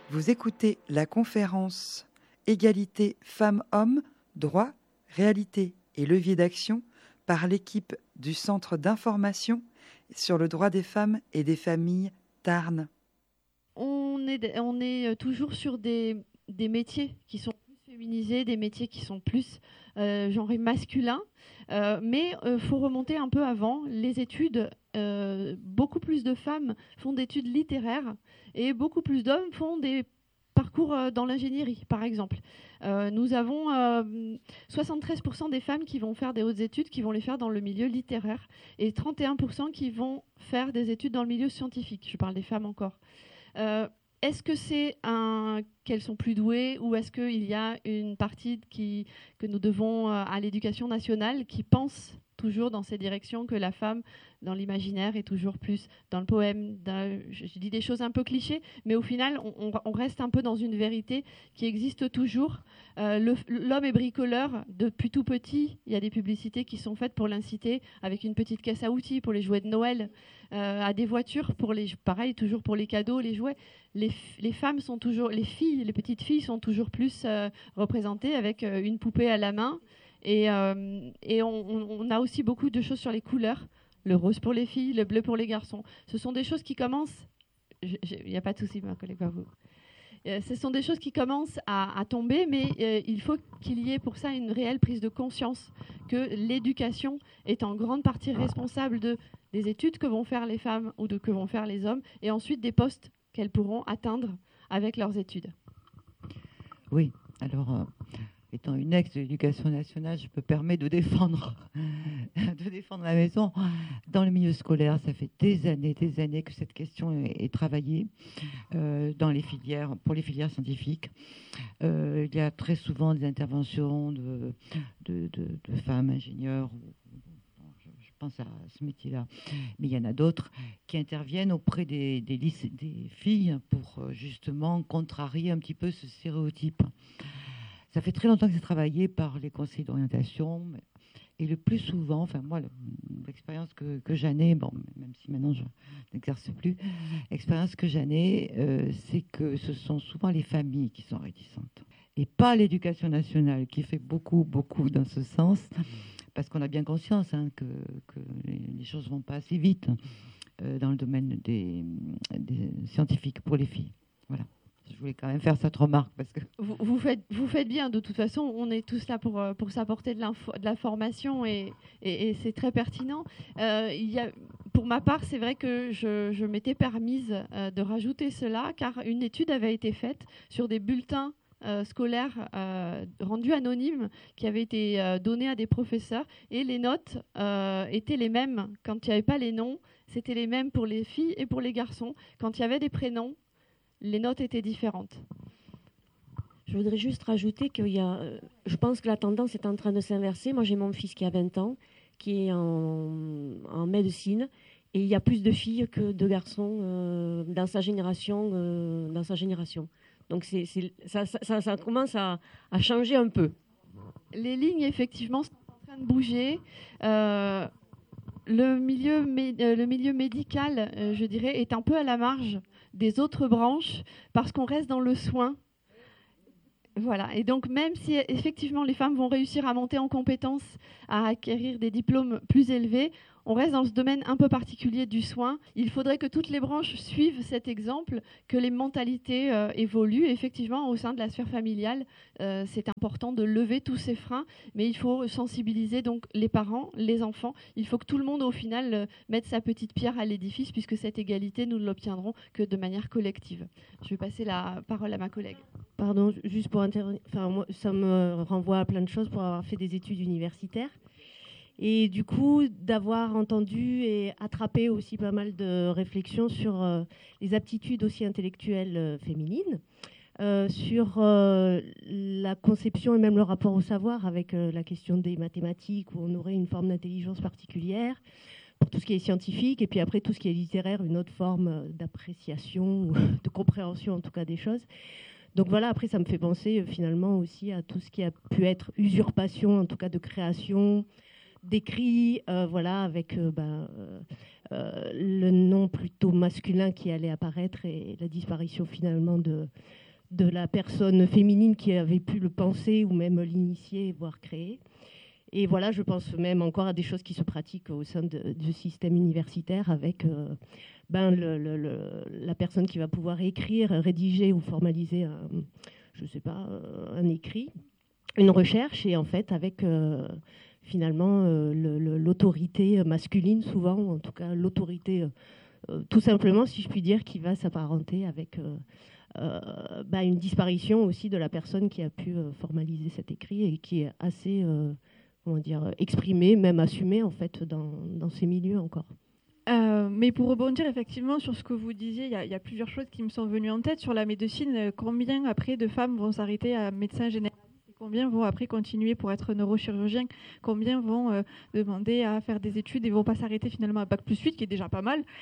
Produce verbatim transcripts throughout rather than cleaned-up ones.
Vous écoutez la conférence Égalité femmes-hommes, droit, réalité et levier d'action par l'équipe du Centre d'information sur le droit des femmes et des familles Tarn. On est, on est toujours sur des, des métiers qui sont plus féminisés, des métiers qui sont plus euh, genrés masculins, euh, mais il euh, faut remonter un peu avant. Les études, euh, beaucoup plus de femmes font des études littéraires et beaucoup plus d'hommes font des parcours euh, dans l'ingénierie, par exemple. Euh, nous avons euh, soixante-treize pour cent des femmes qui vont faire des hautes études, qui vont les faire dans le milieu littéraire, et trente et un pour cent qui vont faire des études dans le milieu scientifique. Je parle des femmes encore. Euh, est-ce que c'est un, qu'elles sont plus douées, ou est-ce qu'il y a une partie qui, que nous devons euh, à l'éducation nationale qui pense toujours dans ces directions, que la femme, dans l'imaginaire, est toujours plus dans le poème. Dans, je, je dis des choses un peu clichés, mais au final, on, on reste un peu dans une vérité qui existe toujours. Euh, le, l'homme est bricoleur depuis tout petit. Il y a des publicités qui sont faites pour l'inciter, avec une petite caisse à outils pour les jouets de Noël, euh, à des voitures, pour les, pareil, toujours pour les cadeaux, les jouets. Les, les femmes sont toujours, les filles, les petites filles sont toujours plus euh, représentées avec euh, une poupée à la main. Et, euh, et on, on a aussi beaucoup de choses sur les couleurs. Le rose pour les filles, le bleu pour les garçons. Ce sont des choses qui commencent... Il n'y a pas de souci, ma collègue, pas vous. Euh, ce sont des choses qui commencent à, à tomber, mais euh, il faut qu'il y ait pour ça une réelle prise de conscience que l'éducation est en grande partie responsable de, des études que vont faire les femmes ou de, que vont faire les hommes, et ensuite des postes qu'elles pourront atteindre avec leurs études. Oui, alors... Euh... Étant une ex de l'éducation nationale, je me permets de défendre, de défendre la maison. Dans le milieu scolaire, ça fait des années, des années que cette question est, est travaillée euh, dans les filières, pour les filières scientifiques. Euh, il y a très souvent des interventions de, de, de, de femmes ingénieurs. Je pense à ce métier-là, mais il y en a d'autres qui interviennent auprès des, des, lycées, des filles pour justement contrarier un petit peu ce stéréotype. Ça fait très longtemps que c'est travaillé par les conseils d'orientation. Et le plus souvent, enfin moi, l'expérience que, que j'en ai, bon, même si maintenant je n'exerce plus, l'expérience que j'en ai, euh, c'est que ce sont souvent les familles qui sont réticentes. Et pas l'éducation nationale qui fait beaucoup, beaucoup dans ce sens, parce qu'on a bien conscience hein, que, que les choses ne vont pas assez vite euh, dans le domaine des, des scientifiques pour les filles. Voilà. Je voulais quand même faire cette remarque. Parce que vous, vous, faites, vous faites bien, de toute façon, on est tous là pour, pour s'apporter de, de la formation et, et, et c'est très pertinent. Euh, il y a, pour ma part, c'est vrai que je, je m'étais permise euh, de rajouter cela, car une étude avait été faite sur des bulletins euh, scolaires euh, rendus anonymes qui avaient été euh, donnés à des professeurs, et les notes euh, étaient les mêmes. Quand il n'y avait pas les noms, c'était les mêmes pour les filles et pour les garçons. Quand il y avait des prénoms, les notes étaient différentes. Je voudrais juste rajouter qu'il y a, euh, je pense que la tendance est en train de s'inverser. Moi, j'ai mon fils qui a vingt ans, qui est en, en médecine, et il y a plus de filles que de garçons euh, dans sa génération. Euh, dans sa génération. Donc, c'est, c'est, ça, ça, ça commence à, à changer un peu. Les lignes, effectivement, sont en train de bouger. Euh, le, milieu, mé- le milieu médical, euh, je dirais, est un peu à la marge des autres branches, parce qu'on reste dans le soin. Voilà. Et donc, même si effectivement les femmes vont réussir à monter en compétences, à acquérir des diplômes plus élevés, on reste dans ce domaine un peu particulier du soin. Il faudrait que toutes les branches suivent cet exemple, que les mentalités euh, évoluent. Et effectivement, au sein de la sphère familiale, euh, c'est important de lever tous ces freins, mais il faut sensibiliser donc les parents, les enfants. Il faut que tout le monde, au final, euh, mette sa petite pierre à l'édifice, puisque cette égalité, nous ne l'obtiendrons que de manière collective. Je vais passer la parole à ma collègue. Pardon, juste pour intervenir. Enfin, moi, ça me renvoie à plein de choses pour avoir fait des études universitaires. Et du coup, d'avoir entendu et attrapé aussi pas mal de réflexions sur euh, les aptitudes aussi intellectuelles euh, féminines, euh, sur euh, la conception et même le rapport au savoir avec euh, la question des mathématiques, où on aurait une forme d'intelligence particulière pour tout ce qui est scientifique, et puis après tout ce qui est littéraire, une autre forme d'appréciation, ou de compréhension en tout cas des choses. Donc voilà, après ça me fait penser euh, finalement aussi à tout ce qui a pu être usurpation, en tout cas de création, d'écrits, euh, voilà, avec euh, ben, euh, le nom plutôt masculin qui allait apparaître et la disparition finalement de, de la personne féminine qui avait pu le penser ou même l'initier, voire créer. Et voilà, je pense même encore à des choses qui se pratiquent au sein de, du système universitaire avec euh, ben, le, le, le, la personne qui va pouvoir écrire, rédiger ou formaliser un, je sais pas, un écrit, une recherche, et en fait avec euh, finalement euh, le, le, l'autorité masculine souvent, ou en tout cas l'autorité euh, tout simplement, si je puis dire, qui va s'apparenter avec euh, euh, ben, une disparition aussi de la personne qui a pu euh, formaliser cet écrit et qui est assez... Euh, comment dire, exprimé, même assumé en fait dans, dans ces milieux encore. Euh, mais pour rebondir effectivement sur ce que vous disiez, il y, y a plusieurs choses qui me sont venues en tête sur la médecine. Combien après de femmes vont s'arrêter à médecin généraliste? Combien vont après continuer pour être neurochirurgien? Combien vont euh, demander à faire des études et vont pas s'arrêter finalement à bac plus huit, qui est déjà pas mal.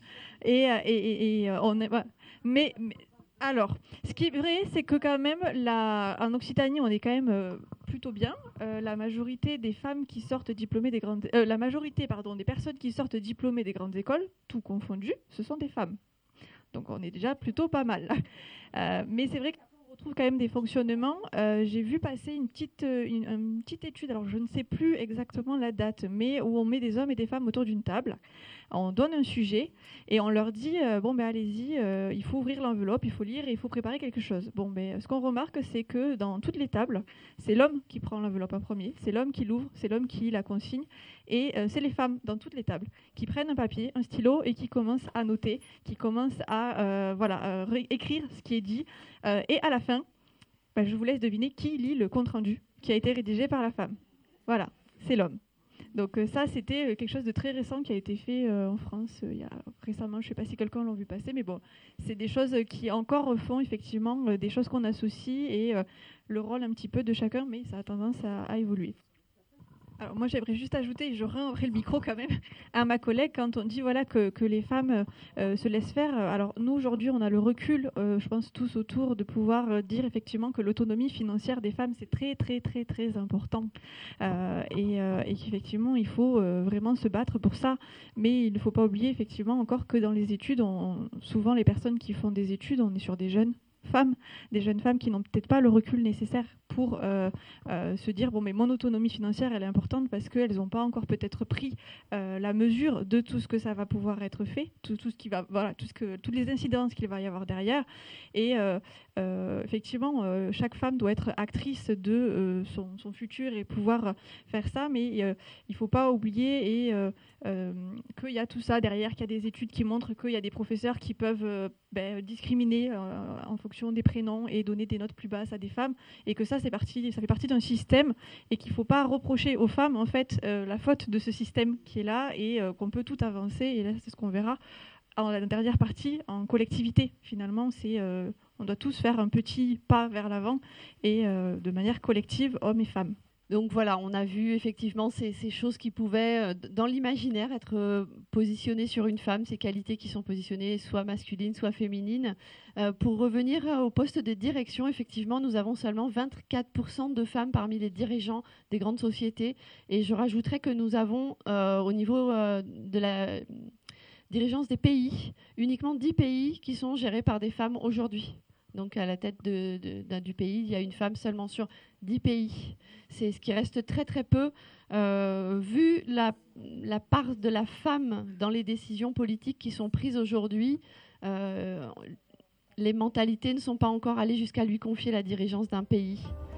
et, et, et, et on est, voilà. mais, mais alors, ce qui est vrai, c'est que quand même, la, en Occitanie, on est quand même euh, plutôt bien. Euh, la majorité des femmes qui sortent diplômées des grandes, euh, la majorité, pardon, des personnes qui sortent diplômées des grandes écoles, tout confondu, ce sont des femmes. Donc, on est déjà plutôt pas mal. Euh, mais c'est vrai qu'on retrouve quand même des fonctionnements. Euh, j'ai vu passer une petite, une, une petite étude. Alors, je ne sais plus exactement la date, mais où on met des hommes et des femmes autour d'une table. On donne un sujet et on leur dit euh, bon ben allez-y, euh, il faut ouvrir l'enveloppe, il faut lire et il faut préparer quelque chose. Bon ben ce qu'on remarque, c'est que dans toutes les tables, c'est l'homme qui prend l'enveloppe en premier, c'est l'homme qui l'ouvre, c'est l'homme qui la consigne, et euh, c'est les femmes dans toutes les tables qui prennent un papier, un stylo et qui commencent à noter, qui commencent à euh, voilà euh, ré- écrire ce qui est dit. Euh, et à la fin, ben, je vous laisse deviner qui lit le compte rendu qui a été rédigé par la femme. Voilà, c'est l'homme. Donc euh, ça, c'était euh, quelque chose de très récent qui a été fait euh, en France euh, il y a récemment. Je ne sais pas si quelqu'un l'a vu passer, mais bon, c'est des choses qui encore font effectivement euh, des choses qu'on associe et euh, le rôle un petit peu de chacun, mais ça a tendance à, à évoluer. Alors moi, j'aimerais juste ajouter, et je réouvrirai le micro quand même, à ma collègue, quand on dit voilà, que, que les femmes euh, se laissent faire. Alors nous, aujourd'hui, on a le recul, euh, je pense, tous autour, de pouvoir euh, dire effectivement que l'autonomie financière des femmes, c'est très, très, très, très important. Euh, et, euh, et qu'effectivement, il faut euh, vraiment se battre pour ça. Mais il ne faut pas oublier, effectivement, encore que dans les études, on, souvent, les personnes qui font des études, on est sur des jeunes femmes, des jeunes femmes qui n'ont peut-être pas le recul nécessaire pour euh, euh, se dire bon mais mon autonomie financière elle est importante parce qu'elles n'ont pas encore peut-être pris euh, la mesure de tout ce que ça va pouvoir être fait, tout, tout ce qui va voilà tout ce que toutes les incidences qu'il va y avoir derrière. Et euh, euh, effectivement euh, chaque femme doit être actrice de euh, son, son futur et pouvoir faire ça, mais euh, il faut pas oublier et euh, euh, qu'il y a tout ça derrière, qu'il y a des études qui montrent qu'il y a des professeurs qui peuvent euh, ben, discriminer euh, en fonction des prénoms et donner des notes plus basses à des femmes, et que ça c'est parti, ça fait partie d'un système et qu'il ne faut pas reprocher aux femmes en fait euh, la faute de ce système qui est là, et euh, qu'on peut tout avancer, et là c'est ce qu'on verra en la dernière partie, en collectivité finalement, c'est euh, on doit tous faire un petit pas vers l'avant et euh, de manière collective, hommes et femmes. Donc voilà, on a vu effectivement ces, ces choses qui pouvaient, euh, dans l'imaginaire, être euh, positionnées sur une femme, ces qualités qui sont positionnées soit masculines, soit féminines. Euh, pour revenir euh, au poste de direction, effectivement, nous avons seulement vingt-quatre pour cent de femmes parmi les dirigeants des grandes sociétés. Et je rajouterais que nous avons, euh, au niveau euh, de la dirigeance des pays, uniquement dix pays qui sont gérés par des femmes aujourd'hui. Donc à la tête de, de, de, du pays, il y a une femme seulement sur dix pays. C'est ce qui reste très très peu, euh, vu la, la part de la femme dans les décisions politiques qui sont prises aujourd'hui. Euh, les mentalités ne sont pas encore allées jusqu'à lui confier la dirigeance d'un pays.